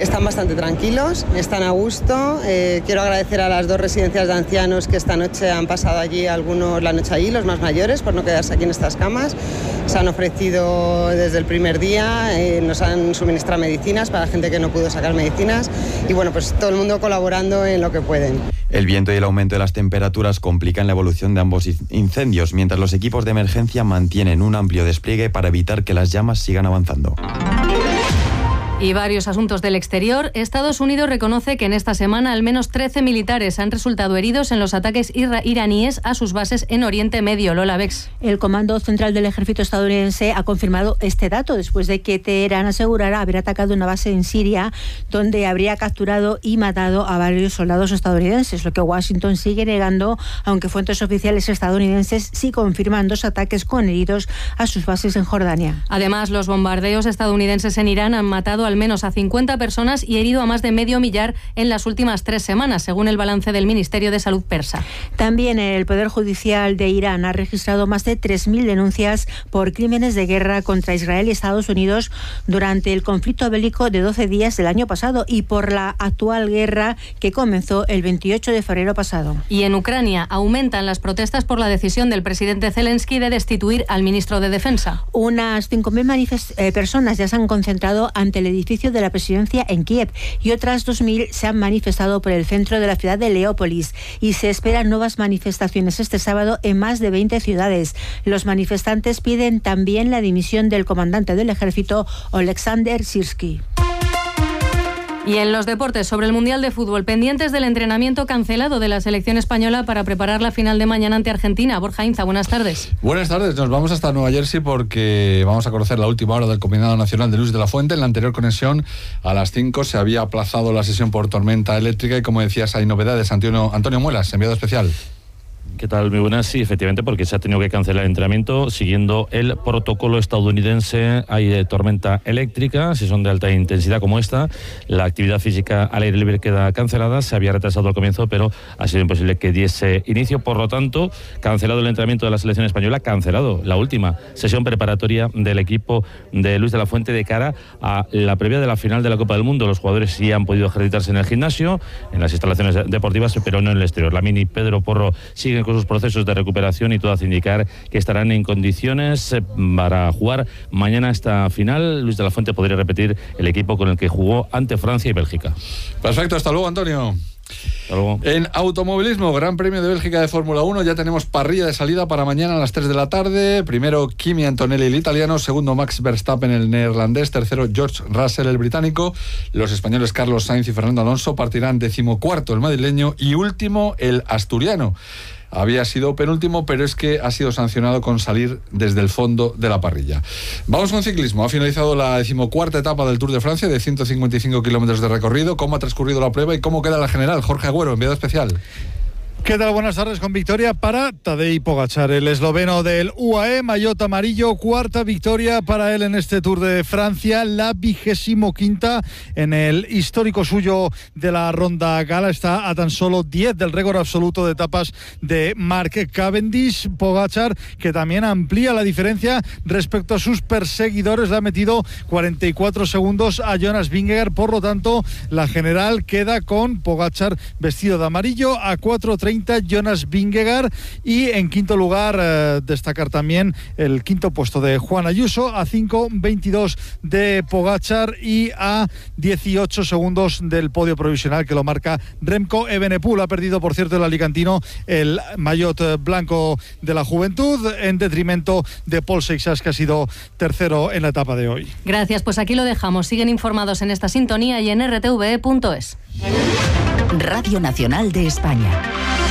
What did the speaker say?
Están bastante tranquilos, están a gusto. Quiero agradecer a las 2 residencias de ancianos que esta noche han pasado allí, algunos la noche allí, los más mayores, por no quedarse aquí en estas camas. Se han ofrecido desde el primer día, nos han suministrado medicinas para gente que no pudo sacar medicinas y bueno, pues todo el mundo colaborando en lo que pueden. El viento y el aumento de las temperaturas complican la evolución de ambos incendios, mientras los equipos de emergencia mantienen un amplio despliegue para evitar que las llamas sigan avanzando. Y varios asuntos del exterior. Estados Unidos reconoce que en esta semana al menos 13 militares han resultado heridos en los ataques iraníes a sus bases en Oriente Medio. Lola Bex. El Comando Central del Ejército estadounidense ha confirmado este dato después de que Teherán asegurara haber atacado una base en Siria donde habría capturado y matado a varios soldados estadounidenses, lo que Washington sigue negando, aunque fuentes oficiales estadounidenses sí confirman 2 ataques con heridos a sus bases en Jordania. Además, los bombardeos estadounidenses en Irán han matado al menos a 50 personas y herido a más de medio millar en las últimas 3 semanas, según el balance del Ministerio de Salud persa. También el Poder Judicial de Irán ha registrado más de 3.000 denuncias por crímenes de guerra contra Israel y Estados Unidos durante el conflicto bélico de 12 días del año pasado y por la actual guerra que comenzó el 28 de febrero pasado. Y en Ucrania aumentan las protestas por la decisión del presidente Zelensky de destituir al ministro de Defensa. Unas 5.000 personas ya se han concentrado ante el edificio de la presidencia en Kiev y otras 2.000 se han manifestado por el centro de la ciudad de Leópolis y se esperan nuevas manifestaciones este sábado en más de 20 ciudades. Los manifestantes piden también la dimisión del comandante del ejército, Oleksandr Syrskyi. Y en los deportes, sobre el Mundial de Fútbol, pendientes del entrenamiento cancelado de la selección española para preparar la final de mañana ante Argentina. Borja Inza, buenas tardes. Buenas tardes, nos vamos hasta Nueva Jersey porque vamos a conocer la última hora del combinado nacional de Luis de la Fuente. En la anterior conexión, a las 5, se había aplazado la sesión por tormenta eléctrica y, como decías, hay novedades. Antonio Muelas, enviado especial. ¿Qué tal? Muy buenas. Sí, efectivamente, porque se ha tenido que cancelar el entrenamiento siguiendo el protocolo estadounidense. Hay tormenta eléctrica, si son de alta intensidad como esta. La actividad física al aire libre queda cancelada. Se había retrasado al comienzo, pero ha sido imposible que diese inicio. Por lo tanto, cancelado el entrenamiento de la selección española, cancelado la última sesión preparatoria del equipo de Luis de la Fuente de cara a la previa de la final de la Copa del Mundo. Los jugadores sí han podido ejercitarse en el gimnasio, en las instalaciones deportivas, pero no en el exterior. Lamine y Pedro Porro siguen con sus procesos de recuperación y todo hace indicar que estarán en condiciones para jugar mañana esta final. Luis de la Fuente podría repetir el equipo con el que jugó ante Francia y Bélgica. Perfecto, hasta luego, Antonio. Hasta luego. En automovilismo, Gran Premio de Bélgica de Fórmula 1, ya tenemos parrilla de salida para mañana a las 3 de la tarde. Primero Kimi Antonelli, el italiano. Segundo Max Verstappen, el neerlandés. Tercero George Russell, el británico. Los españoles Carlos Sainz y Fernando Alonso partirán 14º el madrileño y último el asturiano. Había sido penúltimo, pero es que ha sido sancionado con salir desde el fondo de la parrilla. Vamos con ciclismo. Ha finalizado la 14ª etapa del Tour de Francia de 155 kilómetros de recorrido. ¿Cómo ha transcurrido la prueba y cómo queda la general? Jorge Agüero, enviado especial. ¿Qué tal? Buenas tardes, con victoria para Tadej Pogačar, el esloveno del UAE, maillot amarillo, 4ª victoria para él en este Tour de Francia, la 25ª en el histórico suyo de la Ronda Gala. Está a tan solo 10 del récord absoluto de etapas de Mark Cavendish. Pogačar, que también amplía la diferencia respecto a sus perseguidores, le ha metido 44 segundos a Jonas Vingegaard. Por lo tanto, la general queda con Pogačar vestido de amarillo a 4:30 Jonas Vingegaard, y en quinto lugar destacar también el quinto puesto de Juan Ayuso a 5:22 de Pogačar y a 18 segundos del podio provisional que lo marca Remco Evenepoel. Ha perdido, por cierto, el alicantino el maillot blanco de la juventud en detrimento de Paul Seixas, que ha sido tercero en la etapa de hoy. Gracias, pues aquí lo dejamos. Siguen informados en esta sintonía y en rtve.es. Radio Nacional de España.